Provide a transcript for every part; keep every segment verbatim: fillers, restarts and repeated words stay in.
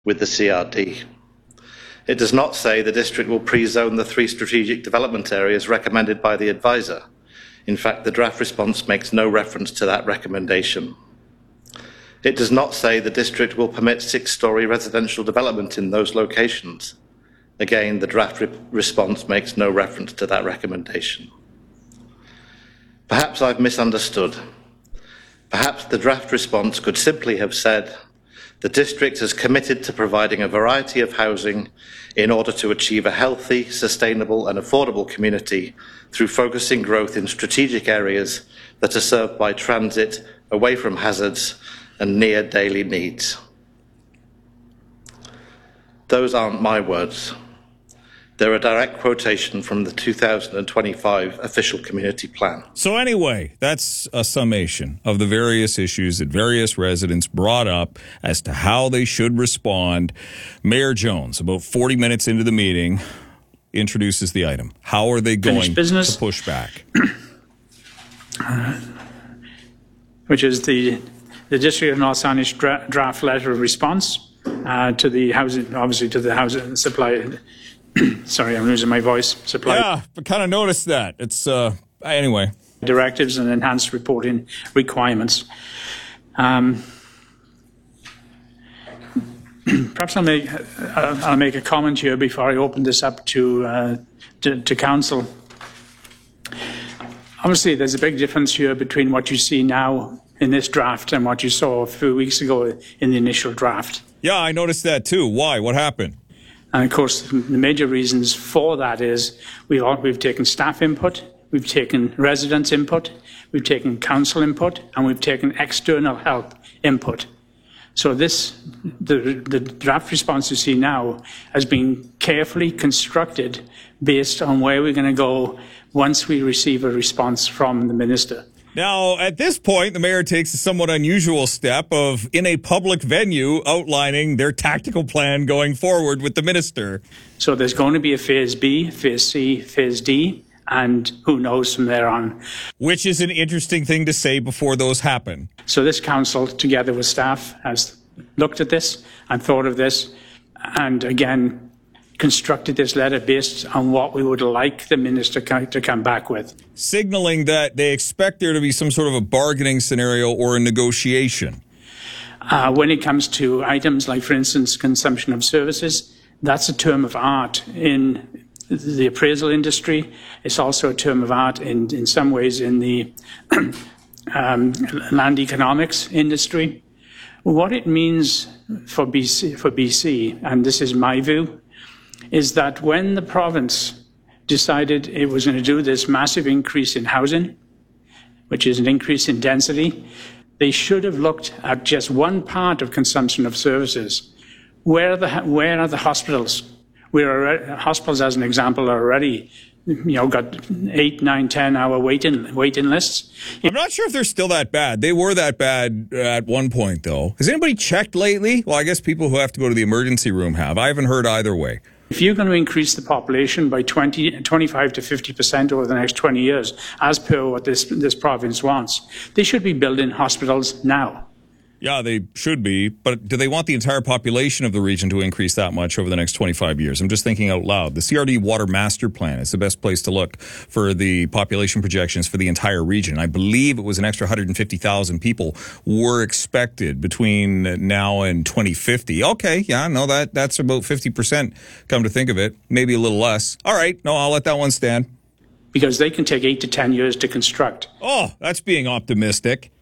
with the C R D. It does not say the district will pre-zone the three strategic development areas recommended by the advisor. In fact, the draft response makes no reference to that recommendation. It does not say the district will permit six-storey residential development in those locations. Again, the draft re response makes no reference to that recommendation. Perhaps I've misunderstood. Perhaps the draft response could simply have said, the district has committed to providing a variety of housing in order to achieve a healthy, sustainable and affordable community through focusing growth in strategic areas that are served by transit away from hazards and near daily needs. Those aren't my words. They're a direct quotation from the two thousand twenty-five official community plan. So anyway, that's a summation of the various issues that various residents brought up as to how they should respond. Mayor Jones, about forty minutes into the meeting, introduces the item. How are they going to push back? uh, which is the, the District of North Saanich dra draft letter of response uh, to the housing, obviously to the housing supply. Sorry, I'm losing my voice. Supply. Yeah, I kind of noticed that. It's, uh, anyway. Directives and enhanced reporting requirements. Um, perhaps I'll make, uh, I'll make a comment here before I open this up to, uh, to, to council. Obviously, there's a big difference here between what you see now in this draft and what you saw a few weeks ago in the initial draft. Yeah, I noticed that too. Why? What happened? And of course, the major reasons for that is we've, all, we've taken staff input, we've taken residents' input, we've taken council input, and we've taken external help input. So this, the, the draft response you see now has been carefully constructed based on where we're going to go once we receive a response from the minister. Now, at this point, the mayor takes a somewhat unusual step of, in a public venue, outlining their tactical plan going forward with the minister. So there's going to be a phase B, phase C, phase D, and who knows from there on. Which is an interesting thing to say before those happen. So this council, together with staff, has looked at this and thought of this, and again, constructed this letter based on what we would like the minister to come back with. Signaling that they expect there to be some sort of a bargaining scenario or a negotiation. Uh, when it comes to items like, for instance, consumption of services, that's a term of art in the appraisal industry. It's also a term of art in, in some ways in the um, land economics industry. What it means for B C, for B C, and this is my view, is that when the province decided it was going to do this massive increase in housing, which is an increase in density, they should have looked at just one part of consumption of services. Where are the, where are the hospitals? Where hospitals, as an example, are already, you know, got eight, nine, ten hour waiting, waiting lists. I'm not sure if they're still that bad. They were that bad at one point, though. Has anybody checked lately? Well, I guess people who have to go to the emergency room have. I haven't heard either way. If you're going to increase the population by twenty, twenty-five to fifty percent over the next twenty years, as per what this, this province wants, they should be building hospitals now. Yeah, they should be, but do they want the entire population of the region to increase that much over the next twenty-five years? I'm just thinking out loud. The C R D Water Master Plan is the best place to look for the population projections for the entire region. I believe it was an extra one hundred fifty thousand people were expected between now and twenty fifty. Okay, yeah, no, that that's about fifty percent, come to think of it. Maybe a little less. All right, no, I'll let that one stand. Because they can take eight to ten years to construct. Oh, that's being optimistic.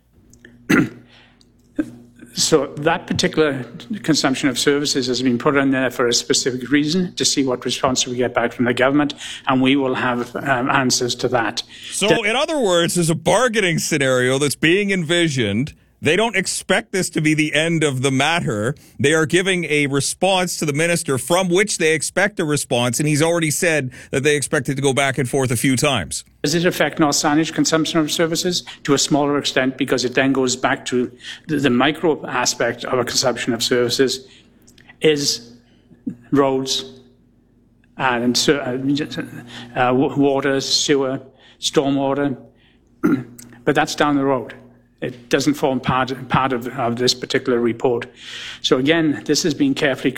So that particular consumption of services has been put in there for a specific reason, to see what response we get back from the government, and we will have um, answers to that. So in other words, there's a bargaining scenario that's being envisioned. They don't expect this to be the end of the matter. They are giving a response to the minister from which they expect a response, and he's already said that they expect it to go back and forth a few times. Does it affect North Saanich consumption of services? To a smaller extent, because it then goes back to the, the micro aspect of a consumption of services is roads and uh, water, sewer, stormwater, but that's down the road. It doesn't form part, part of, of this particular report. So again, this has been carefully